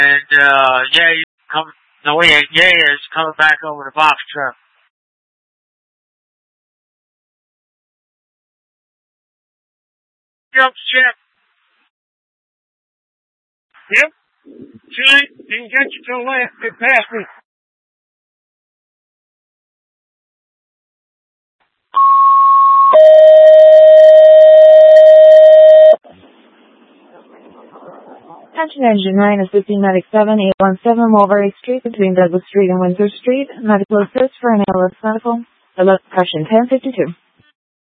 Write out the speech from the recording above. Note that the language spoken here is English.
And, yeah, he's coming, no, yeah, is coming back over the box truck. Yep, check. Yep. Jay, didn't get you till last. It passed me. Attention Engine 9 assisting Medic 7817 Mulberry Street between Douglas Street and Windsor Street. Medical assist for an ALS medical. Alert Depression 1052.